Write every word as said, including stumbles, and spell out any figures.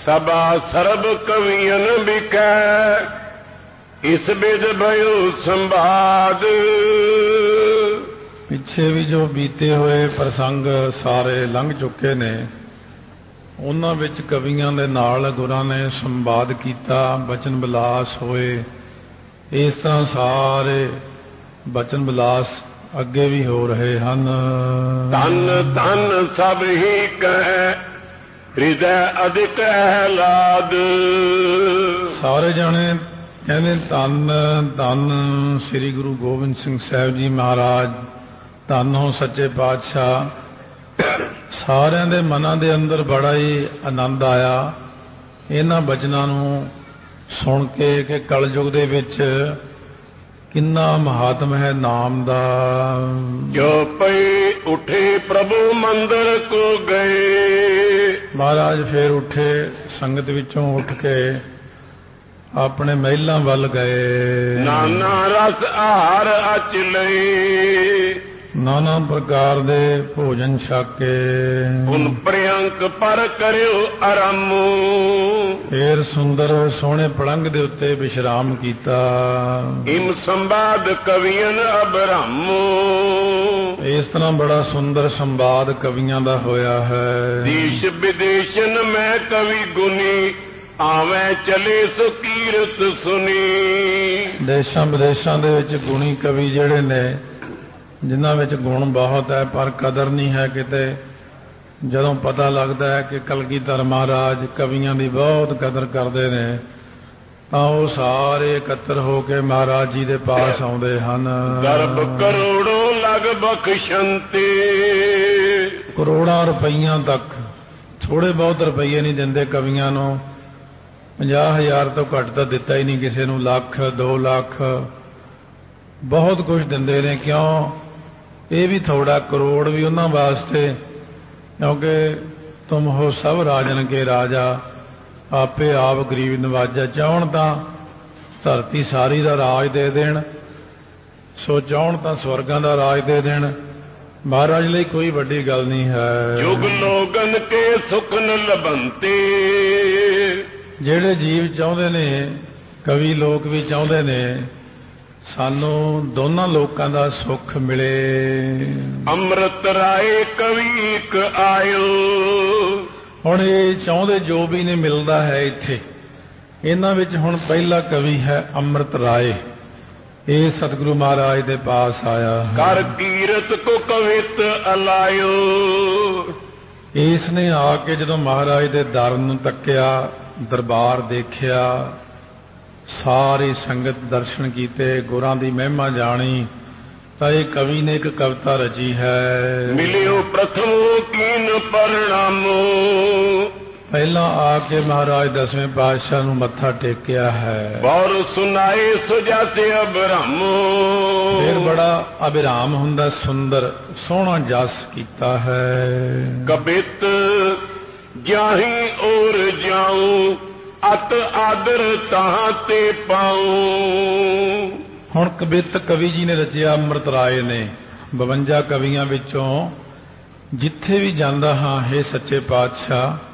सबा SERB कवियन बिकै इस बिद भयो संवाद। ਪਿੱਛੇ ਵੀ ਜੋ ਬੀਤੇ ਹੋਏ ਪ੍ਰਸੰਗ ਸਾਰੇ ਲੰਘ ਚੁੱਕੇ ਨੇ, ਉਹਨਾਂ ਵਿੱਚ ਕਵੀਆਂ ਦੇ ਨਾਲ ਗੁਰਾਂ ਨੇ ਸੰਵਾਦ ਕੀਤਾ, ਬਚਨ ਵਿਲਾਸ ਹੋਏ। ਇਸ ਤਰ੍ਹਾਂ ਸਾਰੇ ਬਚਨ ਵਿਲਾਸ ਅੱਗੇ ਵੀ ਹੋ ਰਹੇ ਹਨ। ਧਨ ਧਨ ਸਭ ਹੀ ਕਹਿ ਹਿਰਦੈ ਅਧਿਕ ਅਹਿਲਾਦ। ਸਾਰੇ ਜਾਣੇ ਕਹਿੰਦੇ ਧੰਨ ਧੰਨ ਸ੍ਰੀ ਗੁਰੂ ਗੋਬਿੰਦ ਸਿੰਘ ਸਾਹਿਬ ਜੀ ਮਹਾਰਾਜ, ਧੰਨ ਹੋ ਸੱਚੇ ਪਾਤਸ਼ਾਹ। ਸਾਰਿਆਂ ਦੇ ਮਨਾਂ ਦੇ ਅੰਦਰ ਬੜਾ ਹੀ ਆਨੰਦ ਆਇਆ ਇਹਨਾਂ ਬਚਨਾਂ ਨੂੰ ਸੁਣ ਕੇ ਕਿ ਕਲਯੁਗ ਦੇ ਵਿੱਚ ਕਿੰਨਾ ਮਹਾਤਮ ਹੈ ਨਾਮ ਦਾ। ਜੋ ਪਈ ਉਠੇ ਪ੍ਰਭੂ ਮੰਦਰ ਕੋ ਗਏ। ਮਹਾਰਾਜ ਫੇਰ ਉੱਠੇ, ਸੰਗਤ ਵਿੱਚੋਂ ਉੱਠ ਕੇ ਆਪਣੇ ਮਹਿਲਾਂ ਵੱਲ ਗਏ। ਨਾਨਾ ਰਸ ਆਹਾਰ ਅਚ ਲਈ। ਨਾਨਾ ਪ੍ਰਕਾਰ ਦੇ ਭੋਜਨ ਛਕ ਕੇ ਉਨ ਪ੍ਰਿਅੰਕ ਪਰ ਕਰਿਓ ਆਰਾਮ। ਫੇਰ ਸੁੰਦਰ ਸੋਹਣੇ ਪਲੰਘ ਦੇ ਉੱਤੇ ਵਿਸ਼ਰਾਮ ਕੀਤਾ। ਇਮ ਸੰਵਾਦ ਕਵੀਨ ਅਬਰਮ। ਇਸ ਤਰ੍ਹਾਂ ਬੜਾ ਸੁੰਦਰ ਸੰਵਾਦ ਕਵੀਆਂ ਦਾ ਹੋਇਆ ਹੈ। ਦੇਸ਼ ਵਿਦੇਸ਼ਨ ਮੈਂ ਕਵੀ ਗੁਨੀ ਆਵੇਂ ਚਲੇ ਸੋ ਕੀਰਤ ਸੁਨੀ। ਦੇਸ਼ਾਂ ਵਿਦੇਸ਼ਾਂ ਦੇ ਵਿੱਚ ਗੁਣੀ ਕਵੀ ਜਿਹੜੇ ਨੇ, ਜਿਨ੍ਹਾਂ ਵਿੱਚ ਗੁਣ ਬਹੁਤ ਹੈ ਪਰ ਕਦਰ ਨਹੀਂ ਹੈ ਕਿਤੇ। ਜਦੋਂ ਪਤਾ ਲੱਗਦਾ ਹੈ ਕਿ ਕਲਗੀਧਰ ਮਹਾਰਾਜ ਕਵੀਆਂ ਦੀ ਬਹੁਤ ਕਦਰ ਕਰਦੇ ਨੇ, ਤਾਂ ਉਹ ਸਾਰੇ ਇਕੱਤਰ ਹੋ ਕੇ ਮਹਾਰਾਜ ਜੀ ਦੇ ਪਾਸ ਆਉਂਦੇ ਹਨ। ਗਰਭ ਕਰੋੜੋਂ ਲਗ ਬਖਸ਼ੰਤੇ। ਕਰੋੜਾਂ ਰੁਪਈਆਂ ਤੱਕ, ਥੋੜੇ ਬਹੁਤ ਰੁਪਈਏ ਨਹੀਂ ਦਿੰਦੇ ਕਵੀਆਂ ਨੂੰ। ਪੰਜਾਹ ਹਜ਼ਾਰ ਤੋਂ ਘੱਟ ਤਾਂ ਦਿੱਤਾ ਹੀ ਨਹੀਂ ਕਿਸੇ ਨੂੰ। ਲੱਖ, ਦੋ ਲੱਖ, ਬਹੁਤ ਕੁਝ ਦਿੰਦੇ ਨੇ। ਕਿਉਂ? ਇਹ ਵੀ ਥੋੜਾ, ਕਰੋੜ ਵੀ ਉਹਨਾਂ ਵਾਸਤੇ, ਕਿਉਂਕਿ ਤੁਮ ਹੋ ਸਭ ਰਾਜਨ ਕੇ ਰਾਜਾ, ਆਪੇ ਆਪ ਗਰੀਬ ਨਵਾਜਾ। ਚਾਹੁਣ ਤਾਂ ਧਰਤੀ ਸਾਰੀ ਦਾ ਰਾਜ ਦੇ ਦੇਣ, ਸੋ ਚਾਹੁਣ ਤਾਂ ਸਵਰਗਾਂ ਦਾ ਰਾਜ ਦੇ ਦੇਣ। ਮਹਾਰਾਜ ਲਈ ਕੋਈ ਵੱਡੀ ਗੱਲ ਨਹੀਂ ਹੈ। ਯੁਗ ਲੋਗਨ ਕੇ ਸੁਖ ਨ ਲਭੰਤੇ। ਜਿਹੜੇ ਜੀਵ ਚਾਹੁੰਦੇ ਨੇ, ਕਵੀ ਲੋਕ ਵੀ ਚਾਹੁੰਦੇ ਨੇ, ਸਾਨੂੰ ਦੋਨਾਂ ਲੋਕਾਂ ਦਾ ਸੁੱਖ ਮਿਲੇ। ਅੰਮ੍ਰਿਤ ਰਾਏ ਕਵੀ ਇੱਕ ਆਇਓ। ਹੁਣ ਇਹ ਚਾਹੁੰਦੇ ਜੋ ਵੀ ਨੇ ਮਿਲਦਾ ਹੈ ਇੱਥੇ। ਇਹਨਾਂ ਵਿੱਚ ਹੁਣ ਪਹਿਲਾ ਕਵੀ ਹੈ ਅੰਮ੍ਰਿਤ ਰਾਏ। ਇਹ ਸਤਿਗੁਰੂ ਮਹਾਰਾਜ ਦੇ ਪਾਸ ਆਇਆ ਹੈ। ਕਰ ਕੀਰਤ ਕੋ ਕਵਿਤ ਅਲਾਇਓ। ਇਸ ਨੇ ਆ ਕੇ ਜਦੋਂ ਮਹਾਰਾਜ ਦੇ ਦਰ ਨੂੰ ਤੱਕਿਆ, ਦਰਬਾਰ ਦੇਖਿਆ, ਸਾਰੀ ਸੰਗਤ ਦਰਸ਼ਨ ਕੀਤੇ, ਗੁਰਾਂ ਦੀ ਮਹਿਮਾ ਜਾਣੀ, ਤਾਂ ਇਹ ਕਵੀ ਨੇ ਇੱਕ ਕਵਿਤਾ ਰਚੀ ਹੈ। ਮਿਲਿਓ ਪ੍ਰਥਮ ਕੀਨ ਪਰਣਾਮੋ। ਪਹਿਲਾਂ ਆ ਕੇ ਮਹਾਰਾਜ ਦਸਵੇਂ ਪਾਤਸ਼ਾਹ ਨੂੰ ਮੱਥਾ ਟੇਕਿਆ ਹੈ। ਬੌਰ ਸੁਨਾਏ ਸੁਜਾਸੇ ਅਬਰਾਮ। ਫਿਰ ਬੜਾ ਅਬਿਰਾਮ ਹੁੰਦਾ, ਸੁੰਦਰ ਸੋਹਣਾ ਜਸ ਕੀਤਾ ਹੈ। ਕਬਿਤ ਜਾਹੀ ਔਰ ਜਾਉ ਅਤ ਆਦਰ ਤਾਂ ਤੇ ਪਾਉ। ਹੁਣ ਕਵਿਤ ਕਵੀ ਜੀ ਨੇ ਰਚਿਆ, ਅੰਮ੍ਰਿਤ ਰਾਏ ਨੇ। ਬਵੰਜਾ ਕਵੀਆਂ ਵਿੱਚੋਂ ਜਿੱਥੇ ਵੀ ਜਾਂਦਾ ਹਾਂ, ਹੇ ਸੱਚੇ ਪਾਤਸ਼ਾਹ,